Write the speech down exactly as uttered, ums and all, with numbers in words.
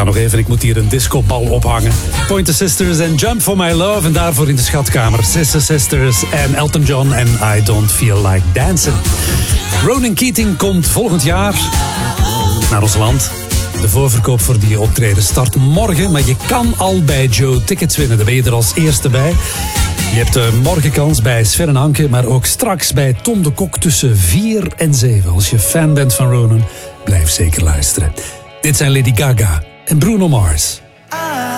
ga nog even, ik moet hier een discobal ophangen. Pointer Sisters en Jump for My Love. En daarvoor in de schatkamer Sister Sisters en Elton John en I Don't Feel Like Dancing. Ronan Keating komt volgend jaar naar ons land. De voorverkoop voor die optreden start morgen. Maar je kan al bij Joe tickets winnen. Daar ben je er als eerste bij. Je hebt uh, morgen kans bij Sven en Anke. Maar ook straks bij Tom de Kok tussen vier en zeven. Als je fan bent van Ronan, blijf zeker luisteren. Dit zijn Lady Gaga en Bruno Mars.